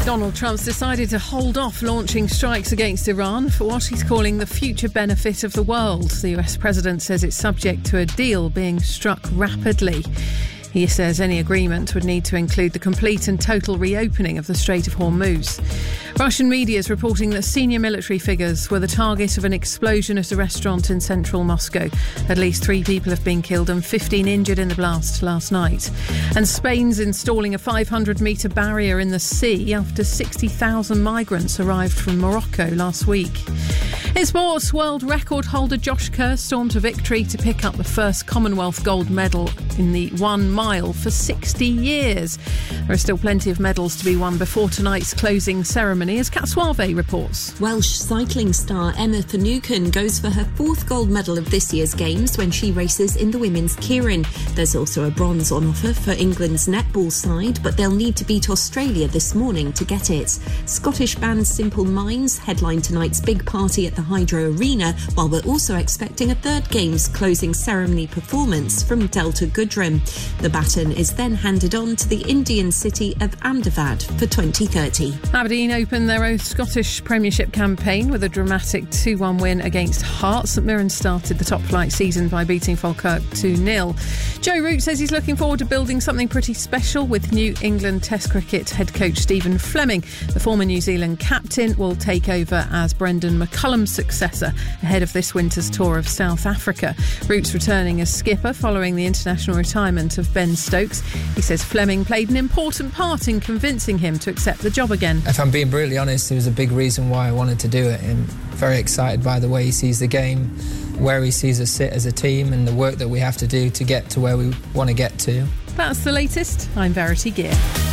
Donald Trump's decided to hold off launching strikes against Iran for what he's calling the future benefit of the world. The US president says it's subject to a deal being struck rapidly. He says any agreement would need to include the complete and total reopening of the Strait of Hormuz. Russian media is reporting that senior military figures were the target of an explosion at a restaurant in central Moscow. At least 3 people have been killed and 15 injured in the blast last night. And Spain's installing a 500-metre barrier in the sea after 60,000 migrants arrived from Morocco last week. In sports, world record holder Josh Kerr stormed to victory to pick up the first Commonwealth gold medal in the 1 mile for 60 years. There are still plenty of medals to be won before tonight's closing ceremony, as Kat Suave reports. Welsh cycling star Emma Finucane goes for her 4th gold medal of this year's Games when she races in the women's keirin. There's also a bronze on offer for England's netball side, but they'll need to beat Australia this morning to get it. Scottish band Simple Minds headline tonight's big party at the Hydro Arena, while we're also expecting a 3rd Games closing ceremony performance from Delta Goodrem. The baton is then handed on to the Indian city of Ahmedabad for 2030. Aberdeen opened their own Scottish Premiership campaign with a dramatic 2-1 win against Hearts. St Mirren started the top flight season by beating Falkirk 2-0. Joe Root says he's looking forward to building something pretty special with New England Test cricket head coach Stephen Fleming. The former New Zealand captain will take over as Brendan McCullum's successor ahead of this winter's tour of South Africa. Root's returning as skipper following the international retirement of Ben Stokes. He says Fleming played an important part in convincing him to accept the job again. If I'm being brutally honest, it was a big reason why I wanted to do it. I'm very excited by the way he sees the game, where he sees us sit as a team and the work that we have to do to get to where we want to get to. That's the latest. I'm Verity Gear.